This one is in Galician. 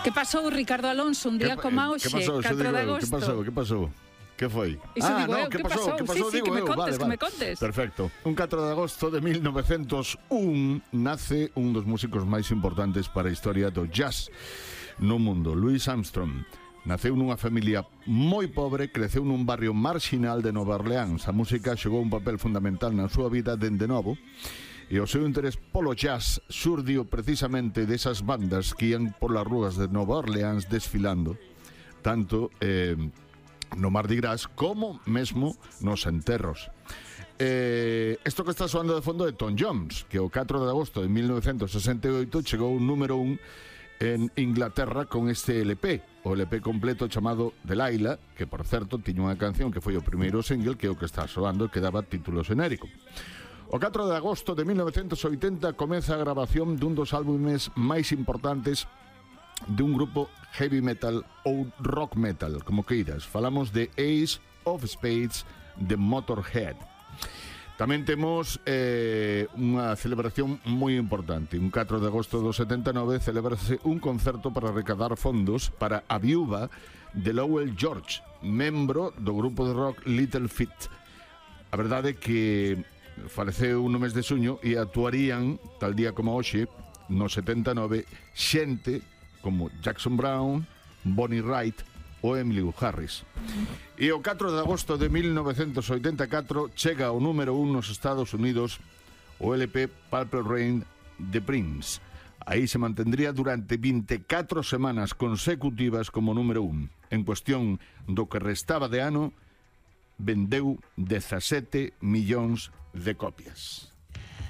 Que pasou, Ricardo Alonso, un día como hoxe, 4 de agosto? Que pasou? Que foi? Iso digo eu, que pasou? Sí, digo que me eu. contes, Vale. que me contes. Perfecto. Un 4 de agosto de 1901 nace un dos músicos máis importantes para a historia do jazz no mundo, Louis Armstrong. Naceu nunha familia moi pobre, creceu nun barrio marxinal de Nova Orleans. A música xogou un papel fundamental na súa vida dende novo, e o seu interés polo jazz surdiu precisamente desas bandas que ian polas rúas de Nova Orleans desfilando, tanto no Mardi Gras como mesmo nos enterros. Isto que está soando de fondo é Tom Jones, que o 4 de agosto de 1968 chegou un número 1 en Inglaterra con este LP, o LP completo chamado Delilah, que por certo tiña unha canción que foi o primeiro single, que é o que está soando e que daba título xenérico. O 4 de agosto de 1980 comeza a grabación dun dos álbumes máis importantes de un grupo heavy metal ou rock metal, como queiras. Falamos de Ace of Spades de Motorhead. Tamén temos unha celebración moi importante. Un 4 de agosto do 79 celebrase un concerto para recadar fondos para a viúva de Lowell George, membro do grupo de rock Little Feat. A verdade é que faleceu no mes de xuño e actuarían, tal día como hoxe, no 79, xente como Jackson Browne, Bonnie Wright ou Emmylou Harris. E o 4 de agosto de 1984 chega ao número 1 nos Estados Unidos o LP Purple Rain de Prince. Aí se mantendría durante 24 semanas consecutivas como número 1. En cuestión do que restaba de ano, vendeu 17 millóns de copias.